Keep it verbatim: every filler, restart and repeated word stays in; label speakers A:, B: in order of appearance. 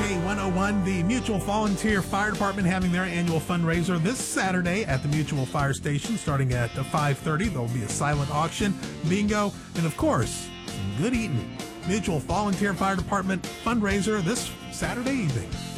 A: K one oh one, the Mutual Volunteer Fire Department having their annual fundraiser this Saturday at the Mutual Fire Station starting at five thirty. There will be a silent auction, bingo, and of course, some good eating. Mutual Volunteer Fire Department fundraiser this Saturday evening.